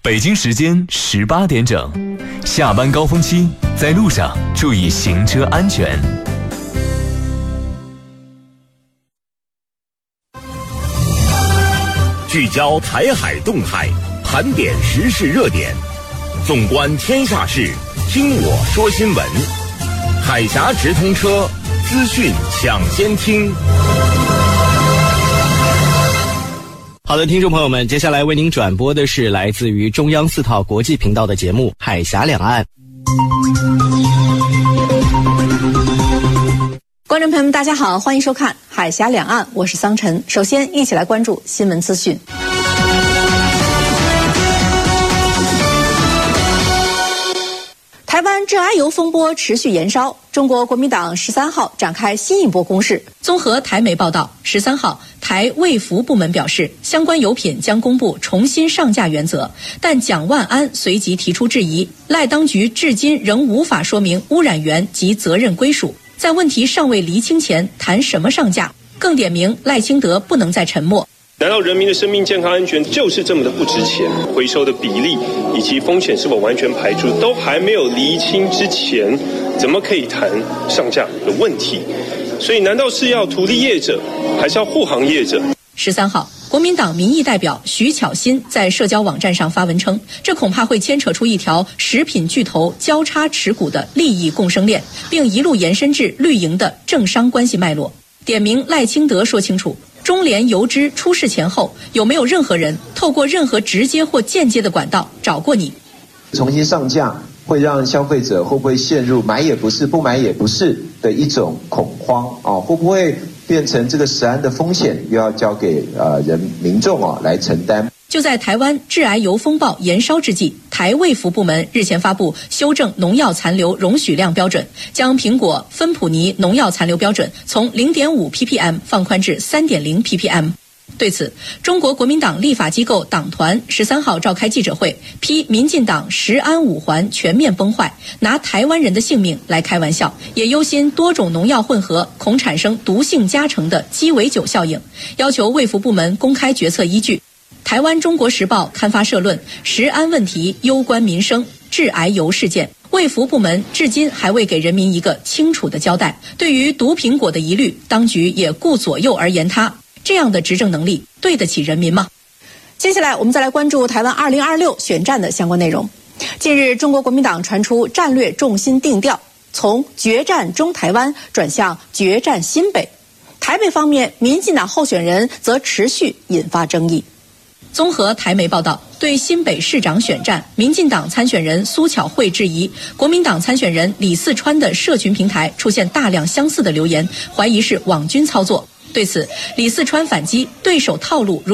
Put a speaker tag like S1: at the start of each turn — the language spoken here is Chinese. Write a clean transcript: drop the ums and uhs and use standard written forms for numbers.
S1: 北京时间18点整，下班高峰期，在路上注意行车安全。
S2: 聚焦台海动态，盘点时事热点，纵观天下事，听我说新闻。海峡直通车，资讯抢先听。
S3: 好的，听众朋友们，接下来为您转播的是来自于中央4套国际频道的节目《海峡两岸》。
S4: 观众朋友们，大家好，欢迎收看《海峡两岸》，我是桑晨。首先，一起来关注新闻资讯。台湾致癌油风波持续延烧，中国国民党13号展开新一波攻势。综合台媒报道，13号台卫福部门表示，相关油品将公布重新上架原则，但蒋万安随即提出质疑，赖当局至今仍无法说明污染源及责任归属，在问题尚未厘清前谈什么上架，更点明赖清德不能再沉默。
S5: 难道人民的生命健康安全就是这么的不值钱？回收的比例以及风险是否完全排除都还没有厘清之前，怎么可以谈上架的问题？所以难道是要图利业者，还是要护航业者
S4: ？13号，国民党民意代表徐巧芯在社交网站上发文称，这恐怕会牵扯出一条食品巨头交叉持股的利益共生链，并一路延伸至绿营的政商关系脉络，点名赖清德说清楚。中联油脂出事前后，有没有任何人透过任何直接或间接的管道找过你？
S6: 重新上架会让消费者会不会陷入买也不是不买也不是的一种恐慌啊？会不会变成这个食安的风险又要交给民众来承担？
S4: 就在台湾致癌油风暴延烧之际，台卫福部门日前发布修正农药残留容许量标准，将苹果、芬普尼农药残留标准从 0.5 ppm 放宽至 3.0 ppm。对此，中国国民党立法机构党团13号召开记者会，批民进党食安5环全面崩坏，拿台湾人的性命来开玩笑，也忧心多种农药混合恐产生毒性加成的鸡尾酒效应，要求卫福部门公开决策依据。台湾《中国时报》刊发社论，食安问题攸关民生，致癌油事件，卫福部门至今还未给人民一个清楚的交代。对于毒苹果的疑虑，当局也顾左右而言他，这样的执政能力对得起人民吗？接下来我们再来关注台湾2026选战的相关内容。近日，中国国民党传出战略重心定调，从决战中台湾转向决战新北。台北方面，民进党候选人则持续引发争议。综合台媒报道，对新北市长选战，民进党参选人苏巧慧质疑国民党参选人李四川的社群平台出现大量相似的留言，怀疑是网军操作。对此，李四川反击，对手套路